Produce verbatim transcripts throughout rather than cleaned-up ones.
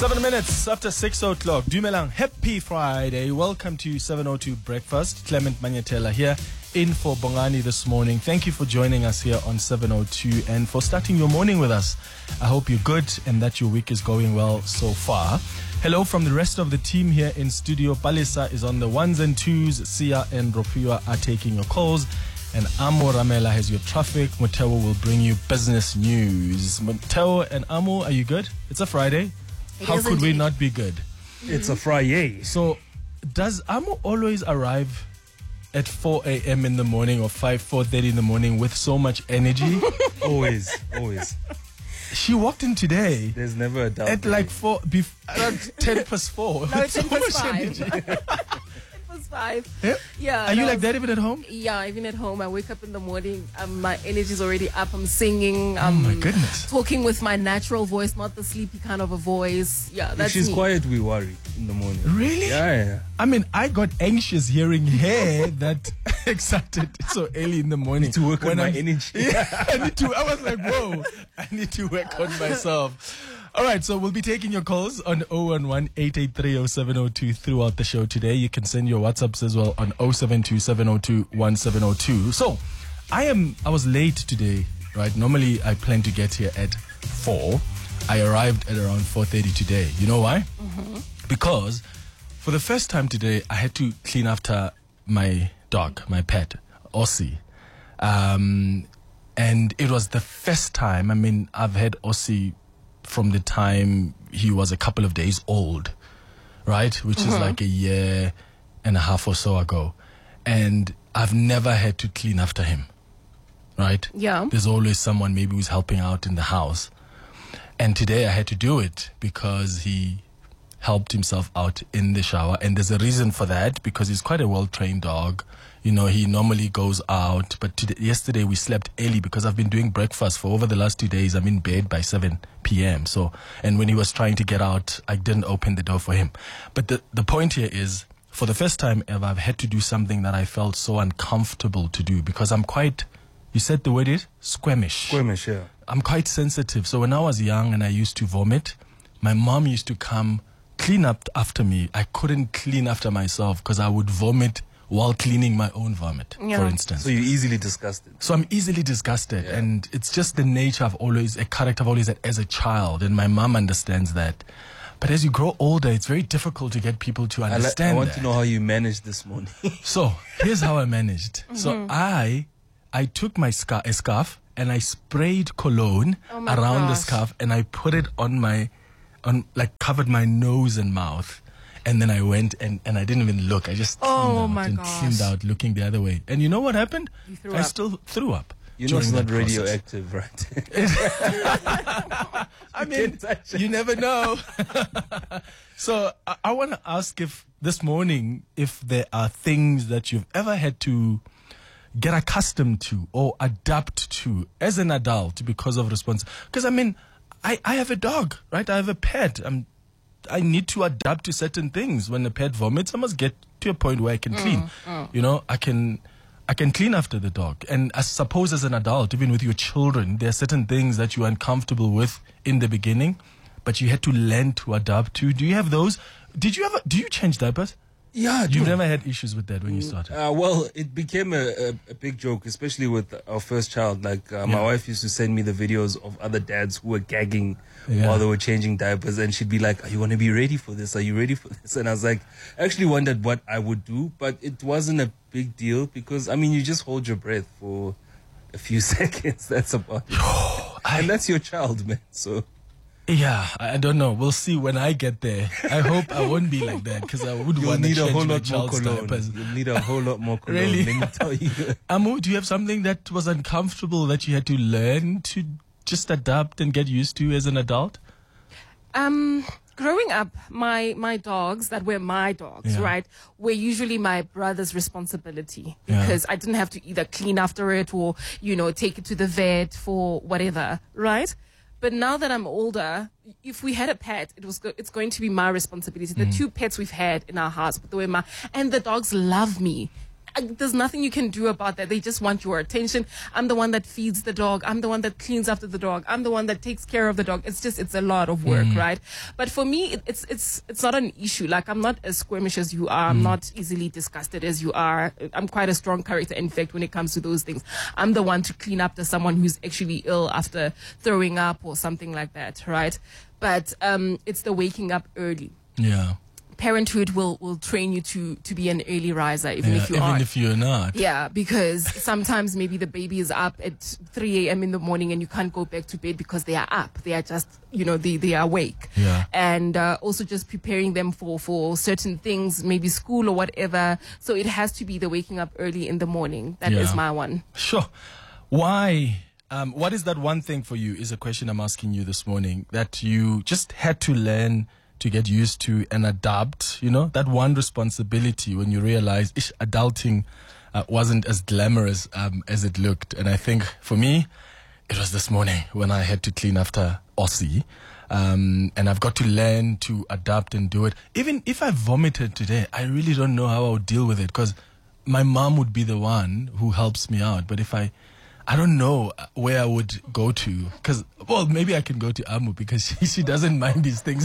Seven minutes after six o'clock. Dumelang, happy Friday. Welcome to seven oh two Breakfast. Clement Manyatela here, in for Bongani this morning. Thank you for joining us here on seven oh two and for starting your morning with us. I hope you're good and that your week is going well so far. Hello from the rest of the team here in studio. Palisa is on the ones and twos. Sia and Ropiwa are taking your calls. And Amo Ramela has your traffic. Muteo will bring you business news. Muteo and Amo, are you good? It's a Friday. It How could indeed. we not be good? It's a Friday. So, does Amo always arrive at four a.m. in the morning or five, four thirty in the morning with so much energy? Always, always. She walked in today There's never a doubt. at like four, bef- around ten past four. No, with it's so ten past much five. energy. It was five. Yeah? Yeah. Are you no, like that even at home? Yeah, even at home. I wake up in the morning. Um, my energy's already up. I'm singing. Oh Um, my goodness. Talking with my natural voice, not the sleepy kind of a voice. Yeah, If that's she's me. quiet, we worry in the morning. Really? Yeah, yeah. I mean, I got anxious hearing her that excited so early in the morning. To work on When my I'm- energy. Yeah, I need to. I was like, whoa, I need to work on myself. All right, so we'll be taking your calls on oh one one, eight eight three, oh seven oh two throughout the show today. You can send your WhatsApps as well on oh seven two, seven oh two, one seven oh two. So, I am. I was late today, right? Normally, I plan to get here at four. I arrived at around four thirty today. You know why? Because for the first time today, I had to clean after my dog, my pet, Aussie. Um, and it was the first time, I mean, I've had Aussie from the time he was a couple of days old, right? Which is like a year and a half or so ago. And I've never had to clean after him, right? Yeah. There's always someone maybe who's helping out in the house. And today I had to do it because he helped himself out in the shower. And there's a reason for that because he's quite a well-trained dog. You know, he normally goes out. But today, yesterday we slept early because I've been doing breakfast for over the last two days. I'm in bed by seven p.m. So, and when he was trying to get out, I didn't open the door for him. But the, the point here is, for the first time ever, I've had to do something that I felt so uncomfortable to do because I'm quite, you said the word is squeamish. Squeamish, yeah. I'm quite sensitive. So when I was young and I used to vomit, my mom used to come clean up after me. I couldn't clean after myself because I would vomit while cleaning my own vomit, Yeah. for instance. So you're easily disgusted. So I'm easily disgusted, Yeah. and it's just the nature I've always, a character I've always had as a child, and my mom understands that. But as you grow older, it's very difficult to get people to I, li- understand I want that. to know how you managed this morning. So here's how I managed. So I, I took my scar- a scarf and I sprayed cologne Oh my around the gosh. scarf, and I put it on my, on like covered my nose and mouth. And then I went and, and I didn't even look. I just cleaned Oh out my and gosh. cleaned out looking the other way. And you know what happened? You threw I up. still threw up. You know it's during not that process. radioactive, right? I mean, touch it. you never know. So I, I want to ask if this morning, if there are things that you've ever had to get accustomed to or adapt to as an adult because of response. Because I mean, I, I have a dog, right? I have a pet. I'm, I need to adapt to certain things. When the pet vomits, I must get to a point where I can clean. You know, I can, I can clean after the dog. And I suppose as an adult, even with your children, there are certain things that you're uncomfortable with in the beginning, but you had to learn to adapt to. Do you have those? Did you ever, do you change diapers? Yeah, You've dude. never had issues with that when you started? Uh, well, it became a, a, a big joke, especially with our first child. Like, uh, my Yeah. wife used to send me the videos of other dads who were gagging Yeah. while they were changing diapers. And she'd be like, are you going to be ready for this? Are you ready for this? And I was like, I actually wondered what I would do, but it wasn't a big deal because, I mean, you just hold your breath for a few seconds. That's about it. I- And that's your child, man. So, Yeah, I I don't know. We'll see when I get there. I hope I won't be like that because I would you'll want to need a change whole my lot more child's cologne. diapers. You'll need a whole lot more cologne. Really? Let me tell you. Amu, do you have something that was uncomfortable that you had to learn to just adapt and get used to as an adult? Um, growing up, my my dogs that were my dogs, Yeah. right, were usually my brother's responsibility Yeah. because I didn't have to either clean after it or, you know, take it to the vet for whatever, right? But now that I'm older, if we had a pet, it was go- it's going to be my responsibility. The two pets we've had in our house, but they were my, and the dogs love me. I, there's nothing you can do about that. They just want your attention. I'm the one that feeds the dog. I'm the one that cleans after the dog. I'm the one that takes care of the dog. It's just, it's a lot of work, mm. right? But for me, it, it's, it's, it's not an issue. Like, I'm not as squirmish as you are. I'm mm. not easily disgusted as you are. I'm quite a strong character. In fact, when it comes to those things, I'm the one to clean up to someone who's actually ill after throwing up or something like that, right? But, um, it's the waking up early. Yeah. Parenthood will, will train you to, to be an early riser, even yeah, if you even aren't. if you're not. Yeah, because sometimes maybe the baby is up at three a.m. in the morning and you can't go back to bed because they are up. They are just, you know, they, they are awake. Yeah. And uh, also just preparing them for, for certain things, maybe school or whatever. So it has to be the waking up early in the morning. That yeah. is my one. Sure. Why? Um, what is that one thing for you is a question I'm asking you this morning that you just had to learn to get used to and adapt, you know, that one responsibility when you realize ish, adulting uh, wasn't as glamorous um, as it looked. And I think for me, it was this morning when I had to clean after Aussie. Um, and I've got to learn to adapt and do it. Even if I vomited today, I really don't know how I would deal with it because my mom would be the one who helps me out. But if I I don't know where I would go to because, well, maybe I can go to Amu because she, she doesn't mind these things.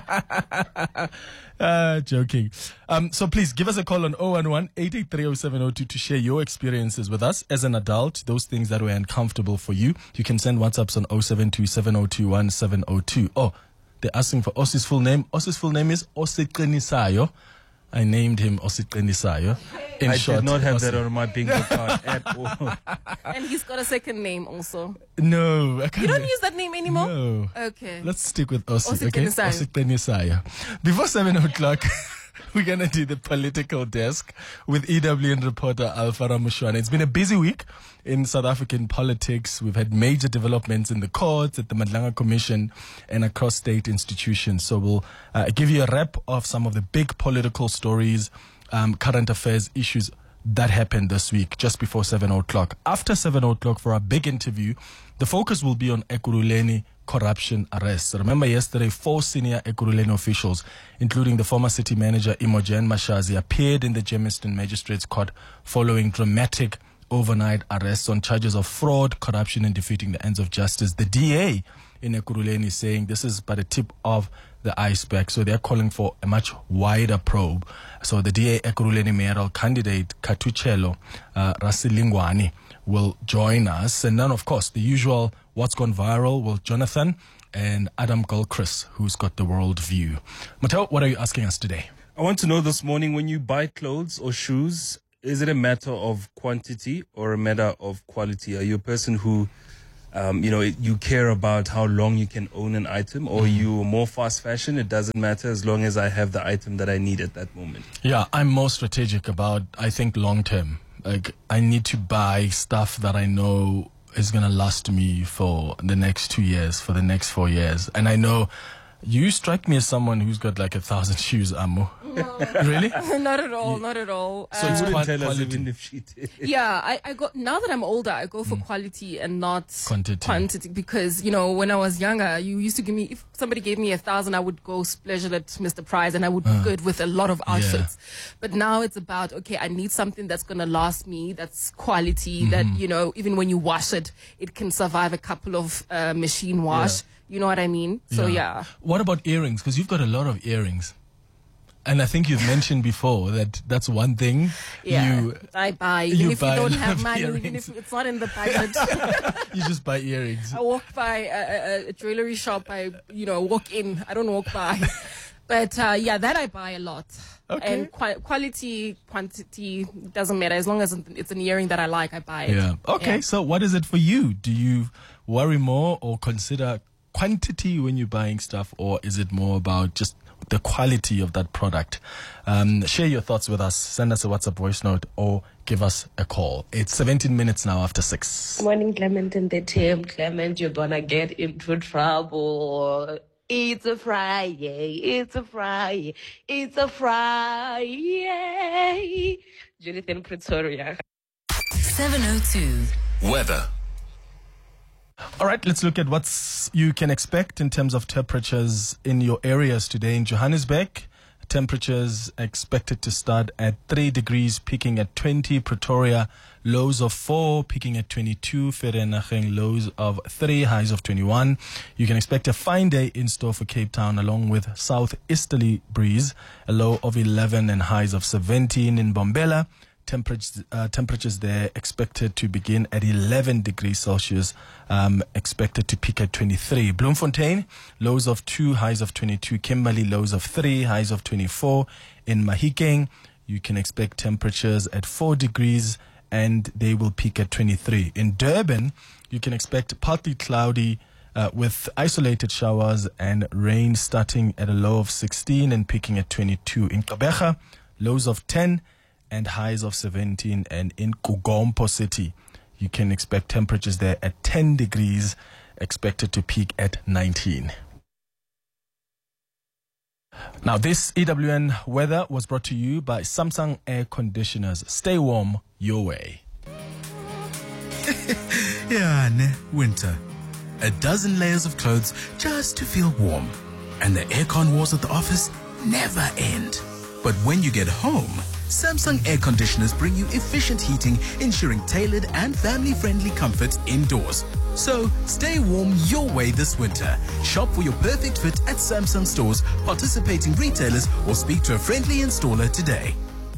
uh, joking. Um, so please give us a call on zero one one, eight eight three, zero seven zero two to share your experiences with us as an adult, those things that were uncomfortable for you. You can send WhatsApps on zero seven two, seven zero two, one seven zero two. Oh, they're asking for Ossi's full name. Ossi's full name is Osiqinisayo. I named him Osiqinisayo. In I short, did not have Ossi. that on my bingo card at all. And he's got a second name also. No, I can't. You don't use that name anymore? No. Okay. Let's stick with Ossi, okay? Osiqinisayo. Osiqinisayo. Before seven o'clock, we're going to do the political desk with E W N reporter Alpha Ramushwana. It's been a busy week in South African politics. We've had major developments in the courts, at the Madlanga Commission, and across state institutions. So we'll uh, give you a wrap of some of the big political stories, um, current affairs issues that happened this week just before seven o'clock. After seven o'clock for our big interview, the focus will be on Ekurhuleni corruption arrests. Remember yesterday, four senior Ekurhuleni officials, including the former city manager Imogen Mashazi, appeared in the Germiston Magistrates Court following dramatic overnight arrests on charges of fraud, corruption, and defeating the ends of justice. The D A in Ekurhuleni is saying this is but a tip of the iceberg, so they're calling for a much wider probe. So the D A Ekurhuleni mayoral candidate Katuchelo uh, Rasilingwani will join us, and then of course the usual what's gone viral with Jonathan and Adam Gilchrist, who's got the world view. Mateo, what are you asking us today? I want to know this morning, when you buy clothes or shoes, is it a matter of quantity or a matter of quality? Are you a person who, um, you know, you care about how long you can own an item, or mm. you more fast fashion? It doesn't matter as long as I have the item that I need at that moment. Yeah, I'm more strategic about, I think, long term. Like, I need to buy stuff that I know is going to last me for the next two years, for the next four years. And I know you strike me as someone who's got like a thousand shoes, Amu. No. Really? Not at all, not at all. So Uh, it's You quite wouldn't tell us quality. even if she did. Yeah, I, I go now that I'm older, I go for Mm. quality and not Quantity. quantity because, you know, when I was younger, you used to give me, if somebody gave me a thousand, I would go splurge it at Mister Price and I would be Uh, good with a lot of yeah. outfits. But now it's about, okay, I need something that's going to last me, that's quality, Mm-hmm. that, you know, even when you wash it, it can survive a couple of uh, machine wash. You know what I mean? So, yeah. What about earrings? Because you've got a lot of earrings. And I think you've mentioned before that that's one thing Yeah, you I buy. you Even if buy you a don't lot have of money, even earrings. if it's not in the budget. you just buy earrings. I walk by a, a, a jewelry shop. I, you know, walk in. I don't walk by. But uh, yeah, that I buy a lot. Okay. And qui- quality, quantity doesn't matter. As long as it's an earring that I like, I buy it. Yeah. Okay. Yeah. So what is it for you? Do you worry more or consider quantity when you're buying stuff, or is it more about just the quality of that product? Um, share your thoughts with us. Send us a WhatsApp voice note or give us a call. It's seventeen minutes now after six. Morning, Clement and the team. Clement, you're gonna get into trouble. It's a Friday. It's a Friday. It's a Friday. Jonathan Pretoria. seven oh two. Weather. All right, let's look at what you can expect in terms of temperatures in your areas today. In Johannesburg, Temperatures expected to start at three degrees, peaking at twenty. Pretoria, lows of four, peaking at twenty-two. Vereeniging, lows of three, highs of twenty-one. You can expect a fine day in store for Cape Town, along with southeasterly breeze, a low of eleven and highs of seventeen. In Bombela, temperatures, uh, temperatures there expected to begin at eleven degrees Celsius, um, expected to peak at twenty-three. Bloemfontein, lows of two, highs of twenty-two. Kimberley, lows of three, highs of twenty-four. In Mahikeng, you can expect temperatures at four degrees and they will peak at twenty-three. In Durban, you can expect partly cloudy uh, with isolated showers and rain starting at a low of sixteen and peaking at twenty-two. In Gqeberha, lows of ten and highs of seventeen. And in Kugompo City, you can expect temperatures there at ten degrees, expected to peak at nineteen. Now, this E W N weather was brought to you by Samsung Air Conditioners. Stay warm your way. Yeah, ne, winter. A dozen layers of clothes just to feel warm. And the aircon wars at the office never end. But when you get home, Samsung Air Conditioners bring you efficient heating, ensuring tailored and family-friendly comfort indoors. So stay warm your way this winter. Shop for your perfect fit at Samsung stores, participating retailers, or speak to a friendly installer today.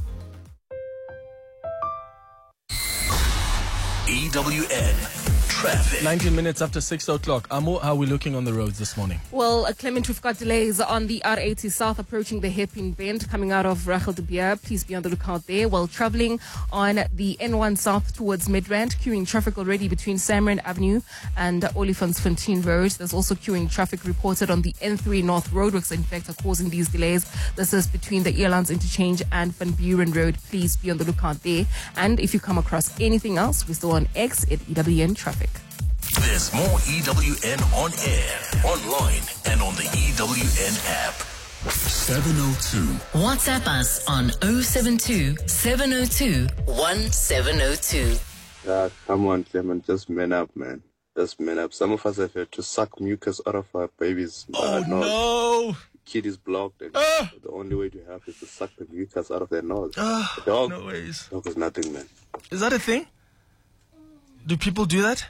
E W N Traffic. nineteen minutes after six o'clock. Amo, how are we looking on the roads this morning? Well, uh, Clement, we've got delays on the R eighty South approaching the hairpin bend coming out of Rachel de Beer. Please be on the lookout there. While traveling on the N one South towards Midrand, queuing traffic already between Samrand Avenue and uh, Olifantsfontein Road. There's also queuing traffic reported on the N three North roadworks, in fact, are causing these delays. This is between the Earlands Interchange and Van Buren Road. Please be on the lookout there. And if you come across anything else, we're still on X at E W N Traffic. There's more E W N on air, online, and on the E W N app. seven oh two. WhatsApp us on oh seven two, seven oh two, one seven oh two. Yeah, come on, Clement, just man up, man. Just man up. Some of us have had to suck mucus out of our babies. Oh, nose. no. Kid is blocked, and Ah. the only way to help is to suck the mucus out of their nose. Ah, the dog, no ways. dog is nothing, man. Is that a thing? Do people do that?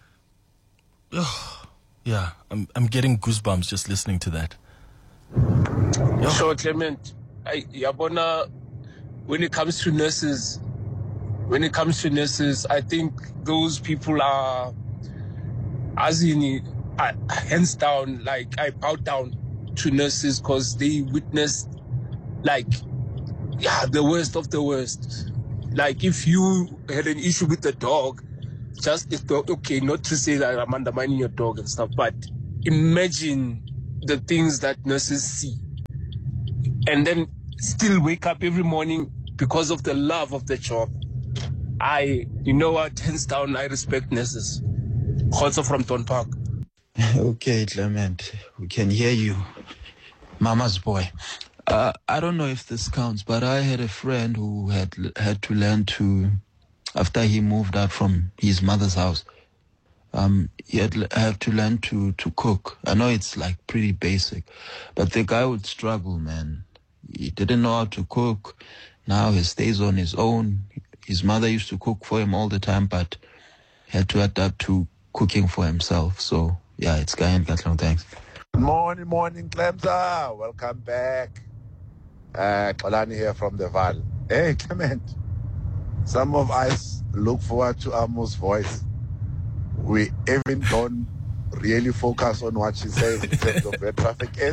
Oh, yeah, I'm I'm getting goosebumps just listening to that. So, Clement, I, Yabona, when it comes to nurses, when it comes to nurses, I think those people are, as in, uh, hands down, like, I bow down to nurses because they witnessed, like, yeah, the worst of the worst. Like, if you had an issue with the dog, just, it's okay, not to say that I'm undermining your dog and stuff, but imagine the things that nurses see and then still wake up every morning because of the love of the job. I, you know what, hands down, I respect nurses. Also from Don Park. Okay, Clement, we can hear you. Mama's boy. Uh, I don't know if this counts, but I had a friend who had had to learn to, after he moved out from his mother's house, um, he had l- have to learn to, to cook. I know it's like pretty basic, but the guy would struggle, man. He didn't know how to cook. Now he stays on his own. His mother used to cook for him all the time, but he had to adapt to cooking for himself. So, yeah, it's Guy and Katlong. Thanks. Morning, morning, Clemza. Welcome back. Uh, Kalani here from the Val. Hey, Clement. Some of us look forward to Amo's voice. We even don't really focus on what she says in terms of where traffic is.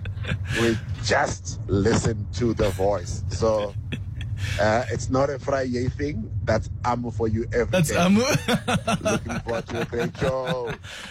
We just listen to the voice. So uh, it's not a Friday thing. That's Amo for you every That's day. Amo. Looking forward to a great show.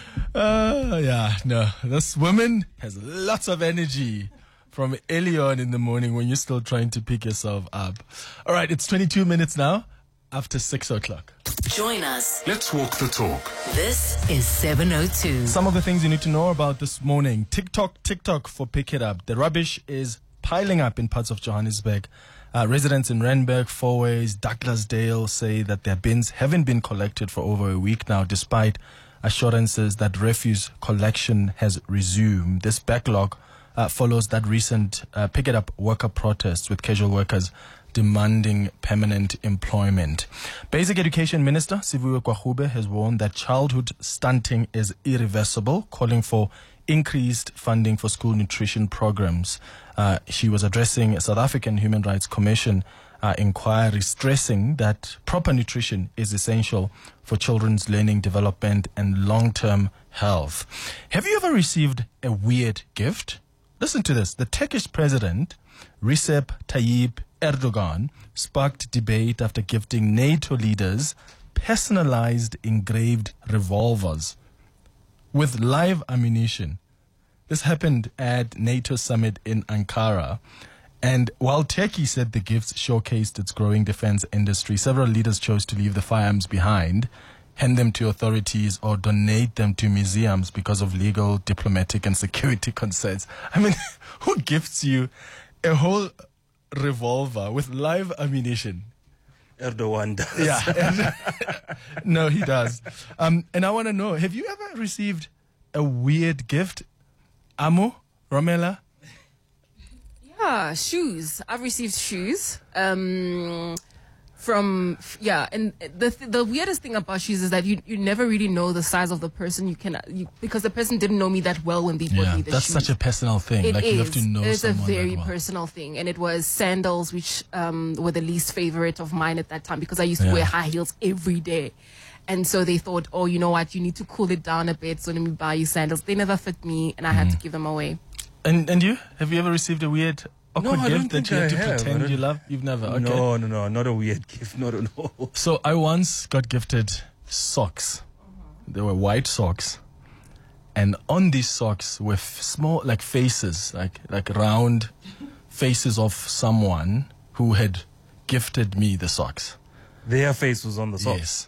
Uh, yeah, no, this woman has lots of energy from early on in the morning when you're still trying to pick yourself up. All right, it's twenty-two minutes now after six o'clock. Join us. Let's walk the talk. This is seven oh two. Some of the things you need to know about this morning. TikTok, TikTok for Pick It Up. The rubbish is piling up in parts of Johannesburg. Uh, residents in Randburg, Fourways, Douglasdale say that their bins haven't been collected for over a week now, despite assurances that refuse collection has resumed. This backlog uh, follows that recent uh, pick it up worker protests with casual workers demanding permanent employment. Basic Education Minister Sivuyo Kwahube has warned that childhood stunting is irreversible, calling for increased funding for school nutrition programs. Uh, she was addressing a South African Human Rights Commission uh, inquiry, stressing that proper nutrition is essential for children's learning, development, and long-term health. Have you ever received a weird gift? Listen to this. The Turkish president, Recep Tayyip Erdogan, sparked debate after gifting NATO leaders personalized engraved revolvers with live ammunition. This happened at NATO summit in Ankara. And while Turkey said the gifts showcased its growing defense industry, several leaders chose to leave the firearms behind, hand them to authorities, or donate them to museums because of legal, diplomatic, and security concerns. I mean, who gifts you a whole revolver with live ammunition? Erdogan does. Yeah. No, he does. Um, and I want to know, have you ever received a weird gift? Amo? Romela? Yeah, shoes. I've received shoes. Um, from, yeah, and the th- the weirdest thing about shoes is that you you never really know the size of the person. You can, you, because the person didn't know me that well when they bought Yeah, me the that's shoes. such a personal thing. It like is. you have to know It's a someone very that well. personal thing, and it was sandals, which um, were the least favorite of mine at that time because I used to Yeah. wear high heels every day. And so they thought, oh, you know what, you need to cool it down a bit, so let me buy you sandals. They never fit me, and I had to give them away. And and you? Have you ever received a weird awkward No, I don't gift that think you had I to have. I pretend don't- you love? You've never? Okay. No, no, no, not a weird gift, not at all. So I once got gifted socks. They were white socks. And on these socks were f- small, like faces, like like round faces of someone who had gifted me the socks. Their face was on the socks. Yes.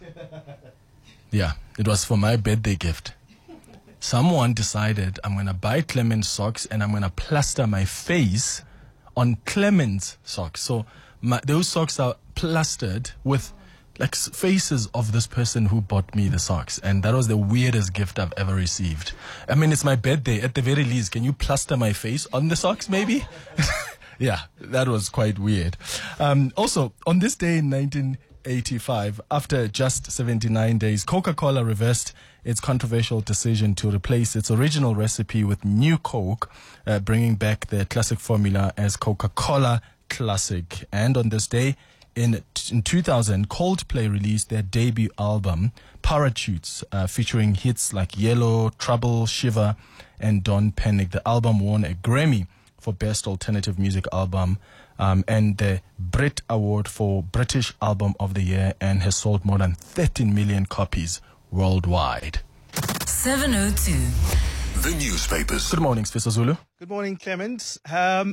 Yeah, it was for my birthday gift. Someone decided I'm going to buy Clement socks and I'm going to plaster my face on Clement's socks. So my, those socks are plastered with like s- faces of this person who bought me the socks. And that was the weirdest gift I've ever received. I mean, it's my birthday. At the very least, can you plaster my face on the socks maybe? Yeah, that was quite weird. Um, also, on this day in nineteen eighty-five, after just seventy-nine days, Coca-Cola reversed its controversial decision to replace its original recipe with new Coke, uh, bringing back the classic formula as Coca-Cola Classic. And on this day, in, in two thousand, Coldplay released their debut album, Parachutes, uh, featuring hits like Yellow, Trouble, Shiver, and Don't Panic. The album won a Grammy for Best Alternative Music Album, um, and the Brit Award for British Album of the Year, and has sold more than thirteen million copies worldwide. seven oh two. The newspapers. Good morning, Sfiso Zulu. Good morning, Clement. Um,